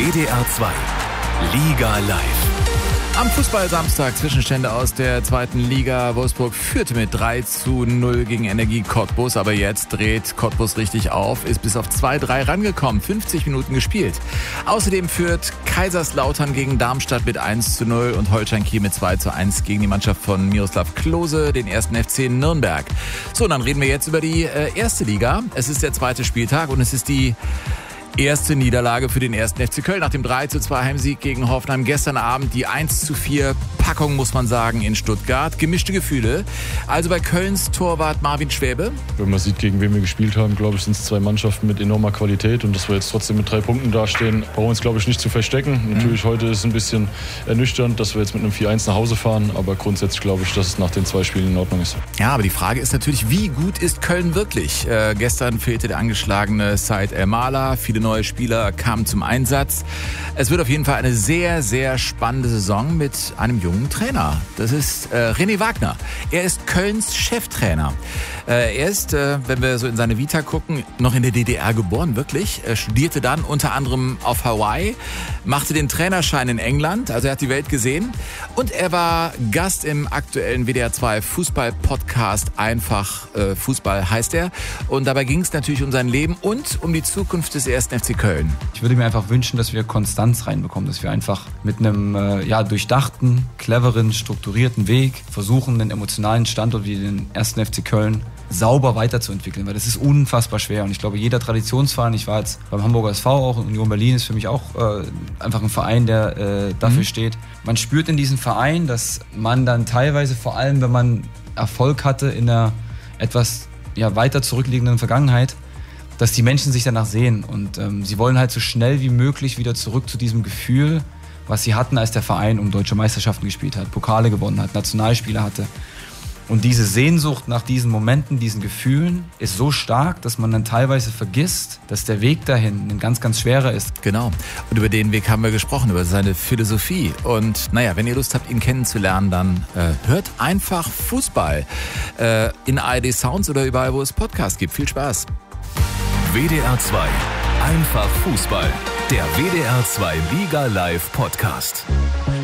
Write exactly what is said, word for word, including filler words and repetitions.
W D R zwei Liga live. Am Fußball-Samstag Zwischenstände aus der zweiten Liga. Wolfsburg führte mit drei zu null gegen Energie Cottbus, aber jetzt dreht Cottbus richtig auf, ist bis auf zwei drei rangekommen, fünfzig Minuten gespielt. Außerdem führt Kaiserslautern gegen Darmstadt mit eins zu null und Holstein Kiel mit zwei zu eins gegen die Mannschaft von Miroslav Klose, den ersten F C Nürnberg. So, dann reden wir jetzt über die äh, erste Liga. Es ist der zweite Spieltag und es ist die erste Niederlage für den ersten F C Köln nach dem drei zu zwei Heimsieg gegen Hoffenheim. Gestern Abend die eins zu vier Packung, muss man sagen, in Stuttgart. Gemischte Gefühle. Also bei Kölns Torwart Marvin Schwäbe. Wenn man sieht, gegen wen wir gespielt haben, glaube ich, sind es zwei Mannschaften mit enormer Qualität. Und dass wir jetzt trotzdem mit drei Punkten dastehen, brauchen wir uns, glaube ich, nicht zu verstecken. Mhm. Natürlich, heute ist es ein bisschen ernüchternd, dass wir jetzt mit einem vier eins nach Hause fahren. Aber grundsätzlich glaube ich, dass es nach den zwei Spielen in Ordnung ist. Ja, aber die Frage ist natürlich, wie gut ist Köln wirklich? Äh, gestern fehlte der angeschlagene Said El-Mala. Viele neue Spieler kamen zum Einsatz. Es wird auf jeden Fall eine sehr, sehr spannende Saison mit einem jungen Trainer. Das ist äh, René Wagner. Er ist Kölns Cheftrainer. Äh, er ist, äh, wenn wir so in seine Vita gucken, noch in der D D R geboren, wirklich. Er studierte dann unter anderem auf Hawaii, machte den Trainerschein in England, also er hat die Welt gesehen. Und er war Gast im aktuellen W D R zwei Fußball-Podcast Einfach äh, Fußball heißt er. Und dabei ging es natürlich um sein Leben und um die Zukunft des ersten F C Köln. Ich würde mir einfach wünschen, dass wir Konstanz reinbekommen, dass wir einfach mit einem äh, ja, durchdachten, cleveren, strukturierten Weg versuchen, den emotionalen Standort wie den ersten F C Köln sauber weiterzuentwickeln, weil das ist unfassbar schwer. Und ich glaube, jeder Traditionsverein, ich war jetzt beim Hamburger S V auch, Union Berlin ist für mich auch äh, einfach ein Verein, der äh, dafür mhm. steht. Man spürt in diesem Verein, dass man dann teilweise, vor allem wenn man Erfolg hatte in einer etwas ja, weiter zurückliegenden Vergangenheit, dass die Menschen sich danach sehen und ähm, sie wollen halt so schnell wie möglich wieder zurück zu diesem Gefühl, was sie hatten, als der Verein um deutsche Meisterschaften gespielt hat, Pokale gewonnen hat, Nationalspiele hatte. Und diese Sehnsucht nach diesen Momenten, diesen Gefühlen ist so stark, dass man dann teilweise vergisst, dass der Weg dahin ein ganz, ganz schwerer ist. Genau. Und über den Weg haben wir gesprochen, über seine Philosophie. Und naja, wenn ihr Lust habt, ihn kennenzulernen, dann äh, hört einfach Fußball äh, in A R D Sounds oder überall, wo es Podcasts gibt. Viel Spaß. W D R zwei Einfach Fußball. Der W D R zwei Liga Live Podcast.